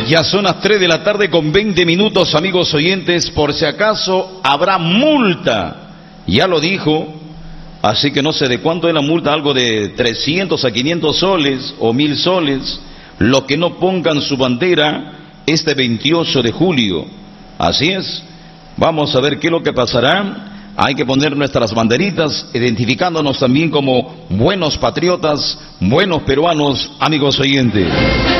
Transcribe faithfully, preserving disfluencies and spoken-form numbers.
Ya son las tres de la tarde con veinte minutos, amigos oyentes. Por si acaso habrá multa, ya lo dijo, así que no sé de cuánto es la multa, algo de trescientos a quinientos soles o mil soles, los que no pongan su bandera este veintiocho de julio. Así es, vamos a ver qué es lo que pasará. Hay que poner nuestras banderitas, identificándonos también como buenos patriotas, buenos peruanos, amigos oyentes.